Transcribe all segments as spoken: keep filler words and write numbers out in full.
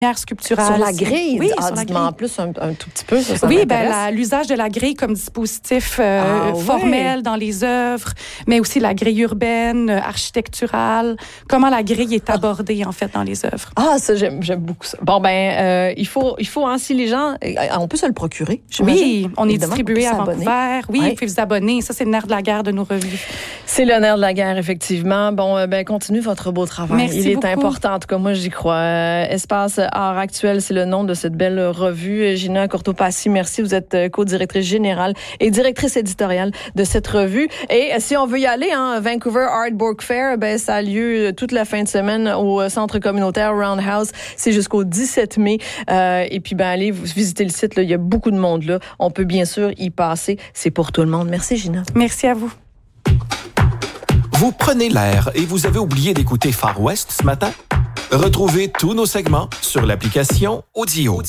sculpturale. Sur la grille? Oui, ah, sur la grille. En plus un, un tout petit peu, ça, ça Oui, ben, la, l'usage de la grille comme dispositif euh, ah, formel ouais. dans les œuvres, mais aussi la grille urbaine, architecturale, comment la grille est abordée, en fait, dans les œuvres. Ah, ça, j'aime, j'aime beaucoup ça. Bon, ben, euh, il faut, il faut, hein, si les gens, on peut se le procurer, j'imagine. Oui, on est Évidemment, distribué à s'abonner. Vancouver. Oui, ouais. vous pouvez vous abonner. Ça, c'est le nerf de la guerre de nos revues. C'est le nerf de la guerre, effectivement. Bon, euh, ben, continuez votre beau travail. Merci Il est beaucoup. important, en tout cas, moi, j'y crois. Euh, Espace Art Actuel, c'est le nom de cette belle revue. Gina Courteau-Passy, merci. Vous êtes co-directrice générale et directrice éditoriale de cette revue. Et si on veut y aller, hein, Vancouver Art Book Fair, ben, ça a lieu toute la fin de semaine au centre communautaire Roundhouse. C'est jusqu'au dix-sept mai. Euh, et puis, ben, allez visiter le site. Là. Il y a beaucoup de monde là. On peut bien sûr y passer. C'est pour tout le monde. Merci, Gina. Merci à vous. Vous prenez l'air et vous avez oublié d'écouter Far West ce matin? Retrouvez tous nos segments sur l'application Audio.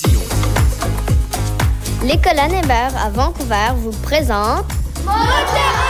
L'École Anne Hébert à Vancouver vous présente Moteur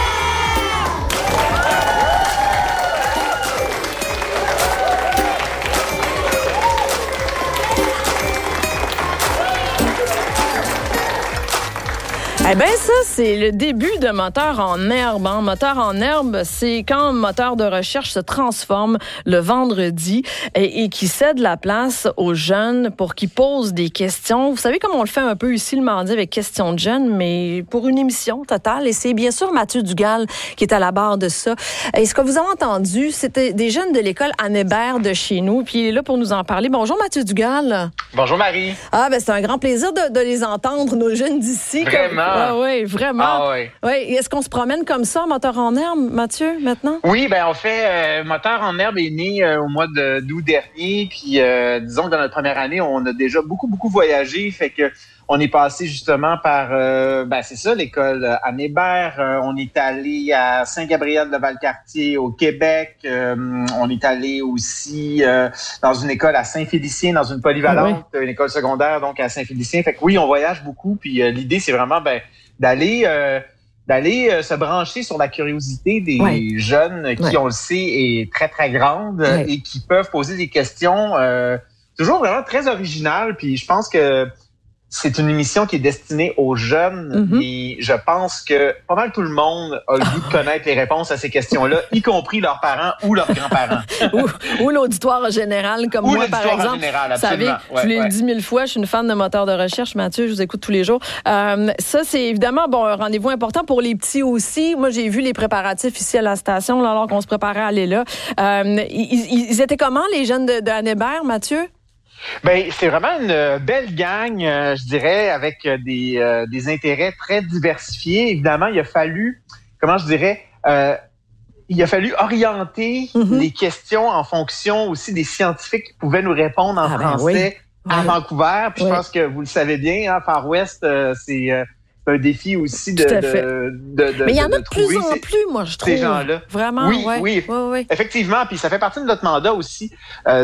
Eh bien, ça, c'est le début de Moteur en herbe. Hein. Moteur en herbe, c'est quand un moteur de recherche se transforme le vendredi et, et qui cède la place aux jeunes pour qu'ils posent des questions. Vous savez comme on le fait un peu ici le mardi avec Questions de jeunes, mais pour une émission totale. Et c'est bien sûr Mathieu Dugal qui est à la barre de ça. Et ce que vous avez entendu, c'était des jeunes de l'école Anne Hébert de chez nous. Puis il est là pour nous en parler. Bonjour Mathieu Dugal. Bonjour Marie. Ah, ben c'est un grand plaisir de, de les entendre, nos jeunes d'ici. Vraiment. Comme... Ah oui, vraiment. Ah oui. Oui. Est-ce qu'on se promène comme ça, moteur en herbe, Mathieu, maintenant? Oui, ben en fait, euh, Moteur en herbe est né euh, au mois de, d'août dernier. Puis euh, disons que dans notre première année, on a déjà beaucoup, beaucoup voyagé. Fait que on est passé justement par, euh, ben c'est ça, l'école Anne Hébert. Euh, on est allé à Saint-Gabriel-de-Valcartier au Québec. Euh, on est allé aussi euh, dans une école à Saint-Félicien, dans une polyvalente, oui. Une école secondaire donc à Saint-Félicien. Fait que oui, on voyage beaucoup. Puis euh, l'idée, c'est vraiment ben d'aller euh, d'aller euh, se brancher sur la curiosité des ouais. jeunes qui, ouais. on le sait, est très, très grande ouais. et qui peuvent poser des questions euh, toujours vraiment très originales. Puis je pense que c'est une émission qui est destinée aux jeunes, mm-hmm. et je pense que pas mal tout le monde a le goût de connaître les réponses à ces questions-là, y compris leurs parents ou leurs grands-parents. ou, ou l'auditoire en général, comme ou moi, par exemple. Général, vous savez, ouais, je l'ai ouais. dit mille fois, je suis une fan de moteur de recherche. Mathieu, je vous écoute tous les jours. Euh, ça, c'est évidemment bon, un rendez-vous important pour les petits aussi. Moi, j'ai vu les préparatifs ici à la station, là, alors qu'on se préparait à aller là. Euh, ils, ils étaient comment, les jeunes de, de Anne Hébert, Mathieu? Ben c'est vraiment une belle gang, euh, je dirais, avec des euh, des intérêts très diversifiés. Évidemment, il a fallu, comment je dirais, euh, il a fallu orienter mm-hmm. les questions en fonction aussi des scientifiques qui pouvaient nous répondre en ah français ben oui. à oui. Vancouver. Puis oui. je pense que vous le savez bien, hein, Far West, euh, c'est euh, un défi aussi de, de, de, de mais il y en a de, de plus en plus, moi, je trouve. Ces gens-là. Vraiment, oui, ouais. oui, ouais, ouais. Effectivement. Puis ça fait partie de notre mandat aussi euh,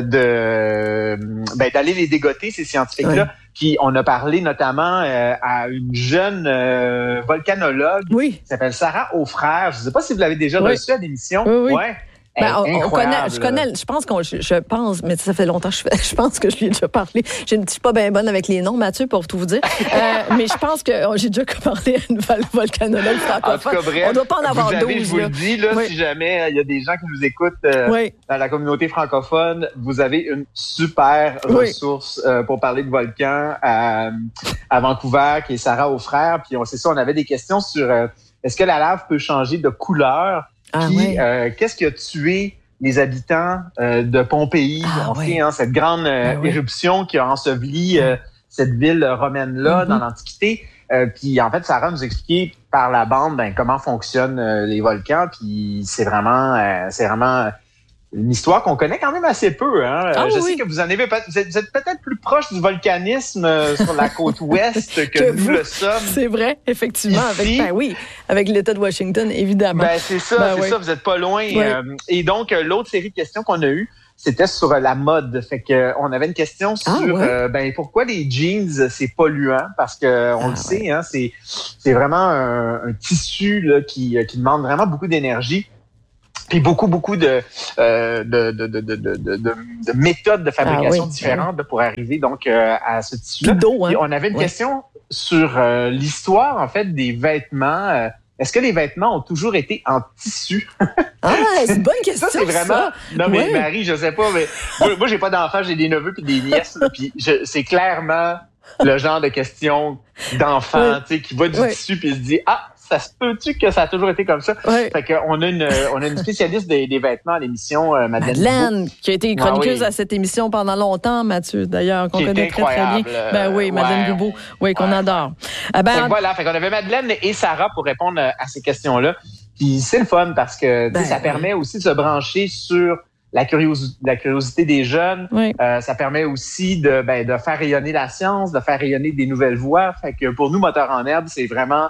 de ben, d'aller les dégoter, ces scientifiques-là. Ouais. Puis on a parlé notamment euh, à une jeune euh, volcanologue oui. qui s'appelle Sarah Aufrère. Je ne sais pas si vous l'avez déjà oui. reçue à l'émission. Oui, oui. Ouais. Ben, on, on connaît, je connais, je pense qu'on, je, je pense, mais ça fait longtemps que je fais, je pense que je lui ai déjà parlé. Je ne suis pas bien bonne avec les noms, Mathieu, pour tout vous dire. euh, mais je pense que oh, j'ai déjà parlé à une volcanologue francophone. En tout cas, bref, on doit pas en avoir vous avez, douze. Je vous là. le dis, là, oui. si jamais il y a des gens qui nous écoutent euh, oui. dans la communauté francophone, vous avez une super oui. ressource euh, pour parler de volcans à, à Vancouver, qui est Sarah Aufrère. Puis on sait ça, on avait des questions sur euh, est-ce que la lave peut changer de couleur? Ah, Puis oui. euh, qu'est-ce qui a tué les habitants euh, de Pompéi, ah, on oui. sait, hein, cette grande euh, ah, oui. éruption qui a enseveli euh, cette ville romaine-là mm-hmm. dans l'Antiquité. Euh, puis en fait, Sarah nous expliquait par la bande ben, comment fonctionnent euh, les volcans. Puis c'est vraiment, euh, c'est vraiment une histoire qu'on connaît quand même assez peu. Hein. Ah, Je oui. sais que vous en avez, vous êtes, vous êtes peut-être plus proche du volcanisme euh, sur la côte ouest que, que nous vous, le sommes. C'est vrai, effectivement. Avec, ben oui, avec l'État de Washington, évidemment. Ben c'est ça, ben c'est oui. ça. Vous êtes pas loin. Oui. Euh, et donc euh, l'autre série de questions qu'on a eues, c'était sur la mode. Fait que on avait une question sur ah, ouais. euh, ben pourquoi les jeans c'est polluant, parce que on ah, le ouais. sait, hein, c'est c'est vraiment un, un tissu là qui qui demande vraiment beaucoup d'énergie. Puis beaucoup, beaucoup de, euh, de, de, de, de, de, de, de méthodes de fabrication ah oui, différentes oui. pour arriver donc euh, à ce tissu-là. D'eau, hein? Et on avait une oui. question sur euh, l'histoire, en fait, des vêtements. Euh, Est-ce que les vêtements ont toujours été en tissu? Ah, c'est une bonne question. Ça, c'est vraiment. Ça. Non, mais oui. Marie, je sais pas, mais moi, moi j'ai pas d'enfants, j'ai des neveux puis des nièces. Là, puis je, c'est clairement le genre de question d'enfant, oui. tu sais, qui va du oui. tissu puis se dit ah. Ça se peut-tu que ça a toujours été comme ça? Oui. Fait qu'on a une, on a une spécialiste des, des vêtements à l'émission, euh, Madeleine. Madeleine, qui a été chroniqueuse ah, oui. à cette émission pendant longtemps, Mathieu, d'ailleurs, qu'on qui connaît très, très bien. Ben oui, Madeleine ouais, Gubeau, oui, qu'on ouais. adore. Ah ben, fait que voilà, fait qu'on avait Madeleine et Sarah pour répondre à ces questions-là. Puis c'est le fun parce que ben, ça permet oui. aussi de se brancher sur la, curios- la curiosité des jeunes. Oui. Euh, ça permet aussi de, ben, de faire rayonner la science, de faire rayonner des nouvelles voies. Fait que pour nous, Moteurs en herbe, c'est vraiment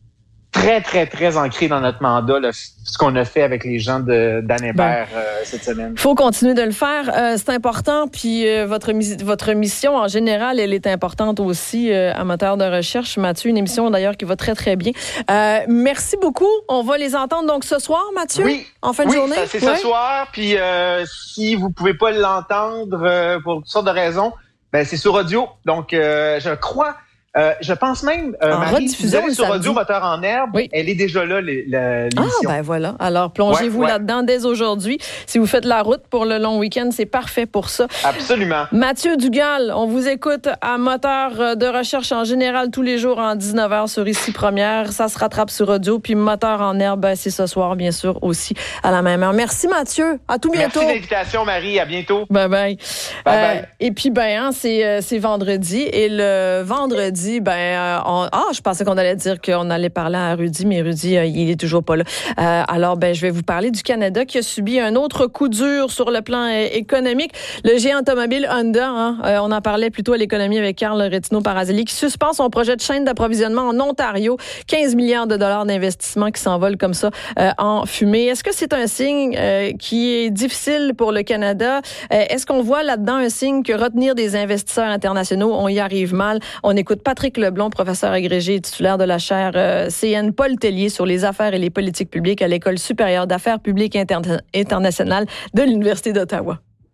très, très, très ancré dans notre mandat, là, ce qu'on a fait avec les gens de, d'Anne Hébert ben, euh, cette semaine. Il faut continuer de le faire. Euh, c'est important. Puis euh, votre, votre mission, en général, elle est importante aussi euh, à Moteurs de recherche. Mathieu, une émission d'ailleurs qui va très, très bien. Euh, merci beaucoup. On va les entendre donc ce soir, Mathieu, oui, en fin de oui, journée? Oui, c'est ouais. ce soir. Puis euh, si vous ne pouvez pas l'entendre euh, pour toutes sortes de raisons, ben, c'est sur audio. Donc, euh, je crois... Euh, je pense même, euh, Marie, si vous allez sur Radio Moteurs en herbe, oui. elle est déjà là, l'émission. Ah, ben voilà. Alors, plongez-vous ouais, ouais. là-dedans dès aujourd'hui. Si vous faites la route pour le long week-end, c'est parfait pour ça. Absolument. Mathieu Dugal, on vous écoute à Moteurs de recherche en général tous les jours en dix-neuf heures sur Ici Première. Ça se rattrape sur audio. Puis Moteurs en herbe, c'est ce soir, bien sûr, aussi à la même heure. Merci, Mathieu. À tout bientôt. Merci de l'invitation, Marie. À bientôt. Bye bye. Bye euh, bye. Et puis, ben, hein, c'est, c'est vendredi. Et le vendredi, ben, euh, on, ah, je pensais qu'on allait dire qu'on allait parler à Rudy, mais Rudy, euh, il est toujours pas là. Euh, alors, ben, je vais vous parler du Canada qui a subi un autre coup dur sur le plan euh, économique. Le géant automobile Honda, hein, euh, on en parlait plutôt à l'économie avec Carl Retino-Parazelli, qui suspend son projet de chaîne d'approvisionnement en Ontario. quinze milliards de dollars d'investissement qui s'envolent comme ça euh, en fumée. Est-ce que c'est un signe euh, qui est difficile pour le Canada? Euh, est-ce qu'on voit là-dedans un signe que retenir des investisseurs internationaux, on y arrive mal? On écoute Patrick Leblond, professeur agrégé et titulaire de la chaire euh, C N Paul Tellier sur les affaires et les politiques publiques à l'École supérieure d'affaires publiques inter- internationales de l'Université d'Ottawa.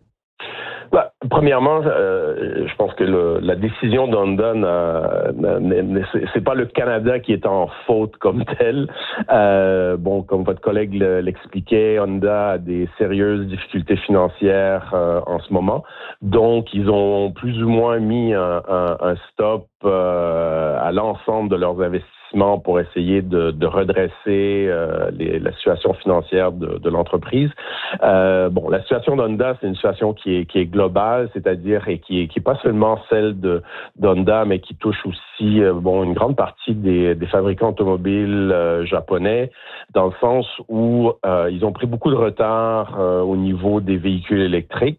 Bah, premièrement, euh, je pense que le, la décision d'Honda, n'a, n'a, n'a, c'est pas le Canada qui est en faute comme tel. Euh, bon, comme votre collègue l'expliquait, Honda a des sérieuses difficultés financières euh, en ce moment. Donc, ils ont plus ou moins mis un, un, un stop euh, à l'ensemble de leurs investissements pour essayer de, de redresser euh, les, la situation financière de, de l'entreprise. Euh, bon, la situation d'Honda, c'est une situation qui est, qui est globale, c'est-à-dire et qui est, qui est pas seulement celle de d'Honda, mais qui touche aussi euh, bon une grande partie des, des fabricants automobiles euh, japonais, dans le sens où euh, ils ont pris beaucoup de retard euh, au niveau des véhicules électriques.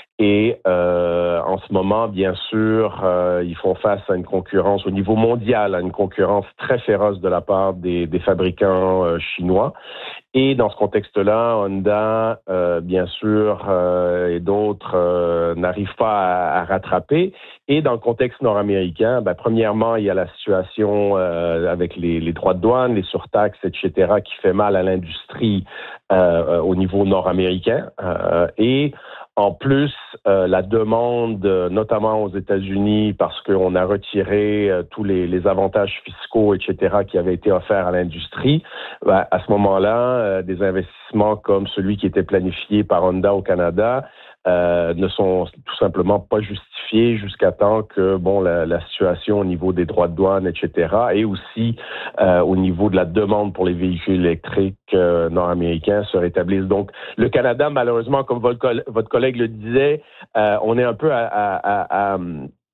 Et euh, en ce moment, bien sûr, euh, ils font face à une concurrence au niveau mondial, à une concurrence très féroce de la part des, des fabricants euh, chinois. Et dans ce contexte-là, Honda, euh, bien sûr, euh, et d'autres euh, n'arrivent pas à, à rattraper. Et dans le contexte nord-américain, ben, premièrement, il y a la situation euh, avec les, les droits de douane, les surtaxes, et cetera, qui fait mal à l'industrie euh, au niveau nord-américain. Euh, et En plus, euh, la demande, notamment aux États-Unis, parce qu'on a retiré euh, tous les, les avantages fiscaux, et cetera, qui avaient été offerts à l'industrie, ben, à ce moment-là, euh, des investissements comme celui qui était planifié par Honda au Canada euh, ne sont tout simplement pas justifiés jusqu'à temps que bon la, la situation au niveau des droits de douane, et cetera, et aussi euh, au niveau de la demande pour les véhicules électriques euh, nord-américains se rétablisse. Donc, le Canada, malheureusement, comme votre, votre collègue le disait, euh, on est un peu à, à, à,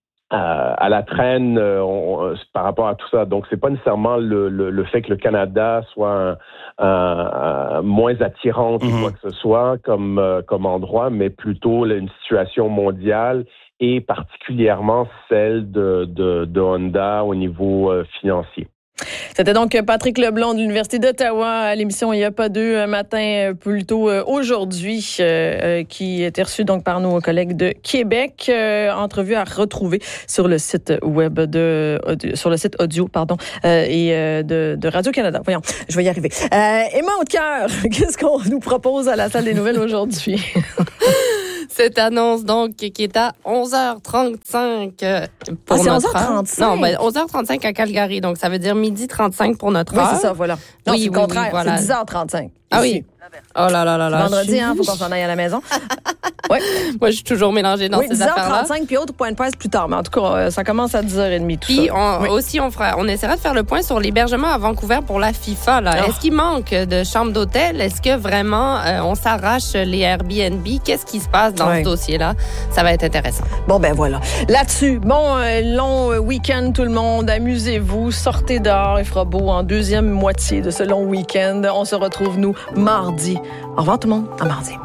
à, à la traîne euh, on, par rapport à tout ça. Donc, c'est pas nécessairement le, le, le fait que le Canada soit un, un, un moins attirant que mm-hmm. quoi que ce soit comme, euh, comme endroit, mais plutôt là, une situation mondiale et particulièrement celle de, de, de Honda au niveau euh, financier. C'était donc Patrick Leblond de l'Université d'Ottawa à l'émission Il n'y a pas deux un matin plus tôt aujourd'hui, euh, qui était reçu donc par nos collègues de Québec. Euh, entrevue à retrouver sur le site web de audio, sur le site audio pardon euh, et euh, de, de Radio-Canada. Voyons, je vais y arriver. Euh, Emma Audecoeur, qu'est-ce qu'on nous propose à la salle des nouvelles aujourd'hui? Cette annonce, donc, qui est à onze heures trente-cinq pour ah, c'est notre onze heures trente-cinq? heure. Non, ben, onze heures trente-cinq à Calgary, donc ça veut dire midi trente-cinq pour notre heure. Oui, c'est ça, voilà. Non, oui, c'est le oui, contraire, oui, voilà. c'est dix heures trente-cinq. Ah oui. Oh là là là là. Vendredi, hein, faut qu'on s'en aille à la maison. Ouais. Moi, je suis toujours mélangée dans oui, ces affaires-là. dix heures trente-cinq, puis autre point de presse plus tard. Mais en tout cas, ça commence à dix heures trente tout puis ça. On, oui. aussi, on fera, on essaiera de faire le point sur l'hébergement à Vancouver pour la FIFA. Là. Oh. Est-ce qu'il manque de chambres d'hôtel? Est-ce que vraiment euh, on s'arrache les Airbnb? Qu'est-ce qui se passe dans oui. ce dossier-là? Ça va être intéressant. Bon, ben voilà. Là-dessus, bon, euh, long euh, week-end tout le monde. Amusez-vous, sortez dehors. Il fera beau en deuxième moitié de ce long week-end. On se retrouve, nous, mardi. Au revoir tout le monde. À mardi.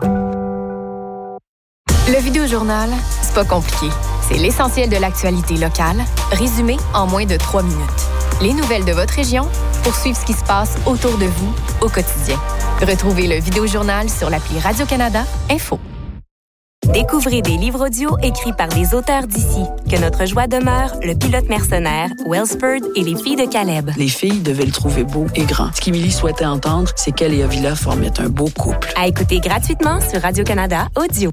Le Vidéojournal, c'est pas compliqué. C'est l'essentiel de l'actualité locale, résumé en moins de trois minutes. Les nouvelles de votre région pour suivre ce qui se passe autour de vous au quotidien. Retrouvez le Vidéojournal sur l'appli Radio-Canada Info. Découvrez des livres audio écrits par des auteurs d'ici. Que notre joie demeure, Le pilote mercenaire, Wellsford et Les filles de Caleb. Les filles devaient le trouver beau et grand. Ce qu'Émilie souhaitait entendre, c'est qu'elle et Avila formaient un beau couple. À écouter gratuitement sur Radio-Canada Audio.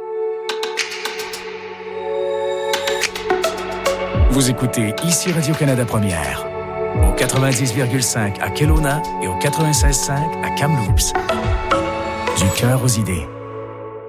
Vous écoutez ici Radio-Canada Première, au quatre-vingt-dix virgule cinq à Kelowna et au quatre-vingt-seize virgule cinq à Kamloops. Du cœur aux idées.